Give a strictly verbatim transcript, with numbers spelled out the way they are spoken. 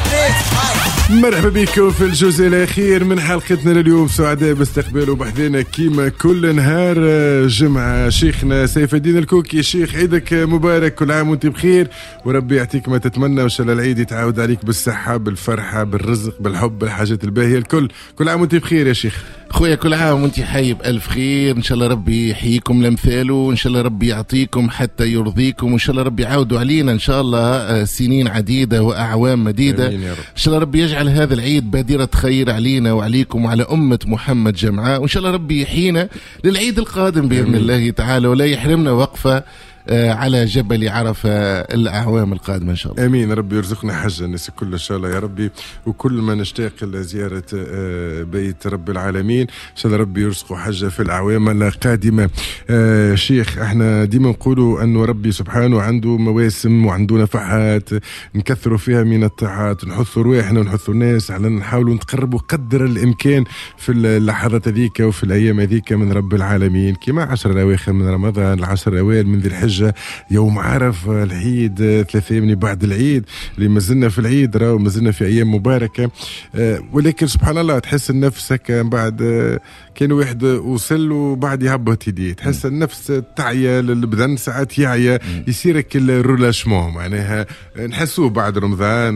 مرحبا بكم في الجزء الأخير من حلقتنا لليوم. سعداء باستقبال وبحثنا كيما كل نهار جمعة شيخنا سيف الدين الكوكي. شيخ عيدك مبارك، كل عام وانت بخير وربي يعطيك ما تتمنى، وإن شاء الله العيد يتعاود عليك بالصحة بالفرحة بالرزق بالحب بالحاجات الباهية الكل. كل عام وانت بخير يا شيخ. خويا كل عام وانت حي بألف خير، إن شاء الله ربي يحييكم لمثاله، وإن شاء الله ربي يعطيكم حتى يرضيكم، وإن شاء الله ربي يعودوا علينا إن شاء الله سنين عديدة وأعوام مديدة. إن شاء الله ربي يجعل هذا العيد بادرة خير علينا وعليكم وعلى أمة محمد جمعاء، وإن شاء الله ربي يحيينا للعيد القادم بإذن الله تعالى، ولا يحرمنا وقفة على جبل عرفة الأعوام القادمة إن شاء الله. آمين. ربي يرزقنا حجة الناس كل إن شاء الله يا ربي، وكل ما نشتاق لزيارة بيت رب العالمين إن شاء الله ربي يرزقه حجة في الأعوام القادمة. شيخ احنا ديما نقولوا أنه ربي سبحانه عنده مواسم وعنده نفحات نكثروا فيها من الطاعات، نحثوا رواحنا ونحثوا الناس على نحاولوا نتقربوا قدر الإمكان في اللحظات هذيك وفي الأيام هذيك من رب العالمين، كما عشر الأواخر من رمضان، العشر الأوائل من ذي الحجة، يوم عرفة، العيد، ثلاثة أيام بعد العيد اللي مازلنا في العيد راهو مازلنا في أيام مباركة. أه ولكن سبحان الله تحس النفس بعد أه كان واحد وصل وبعد يهبط يديه، تحس النفس تعيا البدن ساعات يعيا، يصير الرولاشمون معناها نحسوه بعد رمضان